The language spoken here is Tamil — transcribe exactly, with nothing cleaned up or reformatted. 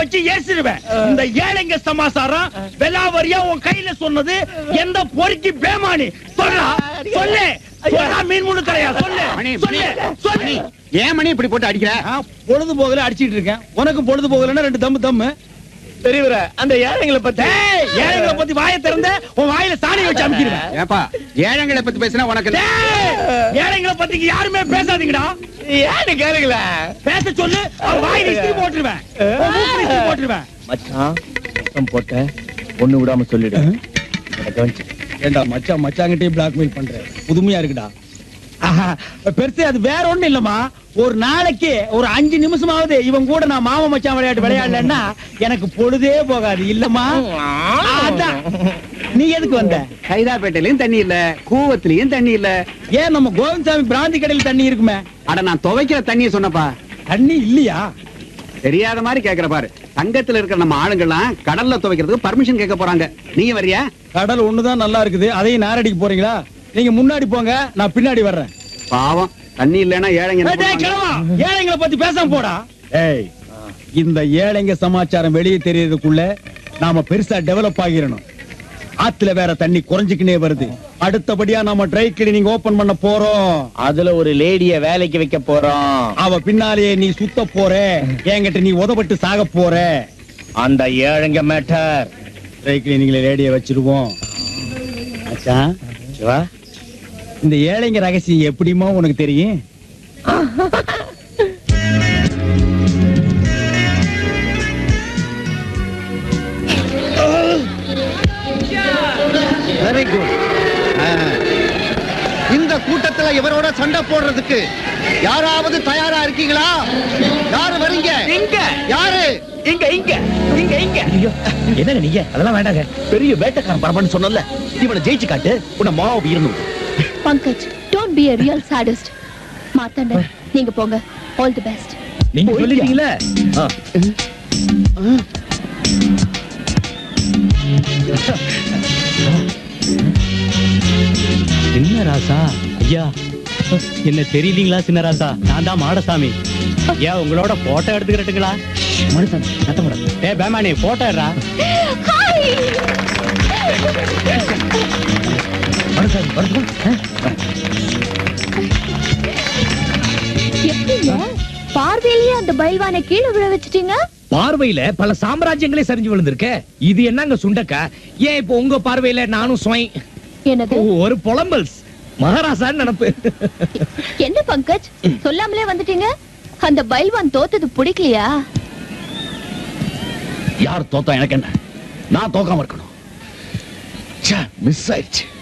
வச்சு ஏசிடுவேன். இந்த ஏழைங்க சமாசாரம் வெலாவரியா உன் கையில சொன்னது எந்த பொறுக்கி பேமானி சொல்லா சொல்லு. மீன் முன்னு கரையா சொல்லு சொல்லு சொல்லு. ஏன் மணி இப்படி போட்டு அடிக்கிற? பொழுது போகல அடிச்சிட்டு இருக்கேன். உனக்கு பொழுது போகலன்னா ரெண்டு தம்மு தம்மு. பெரியவர அந்த ஏழைங்களை பத்தி ஏழைங்களை பத்தி வாயை திறந்த உன் வாயில சாணி வச்சு அமுக்கிடுவேன். ஏப்பா ஏழைங்களை பத்தி பேசினா உனக்கு ஏழைங்களை பத்தி யாருமே பேசாதீங்கடா. ஏன்னு கேளுங்கள பேச சொல்லு. வாயில இஸ்திரி போட்டுருவேன் போட்டுருவேன். மச்சான் மொத்தம் போட்ட ஒண்ணு விடாம சொல்லிடு. ஏண்டா மச்சான் மச்சாங்கிட்டே பிளாக்மெயில் பண்ற புதுமையா இருக்குடா. பெருசு அது வேற ஒண்ணு இல்லம்மா. ஒரு நாளைக்கு ஒரு அஞ்சு நிமிஷமாவது இவன் கூட நான் மாமா மச்சான் விளையாட்டு விளையாடலன்னா எனக்கு பொழுதே போகாது இல்லம்மா. அதான் நீ எதுக்கு வந்த? கைதாப்பேட்டையிலயும் தண்ணி இல்ல, கூவத்திலயும் தண்ணி இல்ல. ஏன் நம்ம கோவிந்தசாமி பிராந்தி கடையில் தண்ணி இருக்குமே. அட நான் துவைக்கிற தண்ணியை சொன்னப்பா. தண்ணி இல்லையா? தெரியாத மாதிரி கேக்குற பாரு. தங்கத்துல இருக்கிற நம்ம ஆளுங்கெல்லாம் கடல்ல துவைக்கிறதுக்கு பர்மிஷன் கேட்க போறாங்க. நீங்க வரியா? கடல் ஒண்ணுதான் நல்லா இருக்குது, அதையும் நாரடிக்கு போறீங்களா? நீங்க முன்னாடி போங்க, நான் பின்னாடி வர்றேன். பாவம் தண்ணி இல்லன்னா ஏழைங்க. ஏழைங்களை பத்தி பேசாம போடா. ஏய், இந்த ஏழைங்க சமாச்சாரம் வெளியே தெரியறதுக்குள்ள நாம பெருசா டெவலப் ஆகிரணும். ஆத்துல வேற தண்ணி குறைஞ்சுக்கினே வருது. அடுத்தபடியா நாம ட்ரை கிளீனிங் ஓபன் பண்ண போறோம். அதுல ஒரு லேடிய வேலைக்கு வைக்க போறோம். அவ பின்னாலேயே நீ சுத்த போற. என்கிட்ட நீ உதப்பட்டு சாக போற. அந்த ஏழைங்க மேட்டர் ட்ரை கிளீனிங்ல லேடிய வச்சிருவோம். மச்சான் சிவா, இந்த ஏழைங்க ரகசியம் எப்படிமா உனக்கு தெரியும்? Very good. இந்த கூட்டத்துல இவரோட சண்டை போடுறதுக்கு யாராவது தயாரா இருக்கீங்களா? யாரு வரீங்க? இங்க யாரு? இங்க இங்க இங்க இங்க. என்னங்க நீங்க அதெல்லாம் வேண்டாங்க. பெரிய வேட்டைக்காரன் பரபரன்னு சொன்னல, இவனை ஜெயிச்சு காட்டு. உன்னை மாவு இருணும். Pankaj, don't be a real sadist. Marthandan, நீங்க போங்க. All the best. நீங்க சொல்லிட்டீங்களே. என்ன ராசா ஐயா, என்ன தெரியலீங்களா? சின்ன ராசா, நான் தான் மாடசாமி. ஏன் உங்களோட போட்டோ எடுத்துக்கிறட்டுங்களா? மனுஷன் சத்தம். ஏ பேமானி, போட்டோ எடுறா. பார்வையிலேயே அந்த பைல்வானை கீழே விழ வச்சிட்டீங்க. பார்வையில பல சாம்ராஜ்யங்களே சரிஞ்சு விழுந்திருக்க. இது என்னங்க சுண்டக்கா? ஏன் இப்போ உங்க பார்வையில நானும் சுவை என்னது? ஒரு புலம்பல்ஸ் மகாராசான்னு நினைப்பு. என்ன பங்கஜ், சொல்லாமலே வந்துட்டீங்க? அந்த பைல்வான் தோத்தது பிடிக்கலையா? யார் தோத்தா எனக்கு என்ன? நான் தோக்காம இருக்கணும். மிஸ் ஆயிடுச்சு.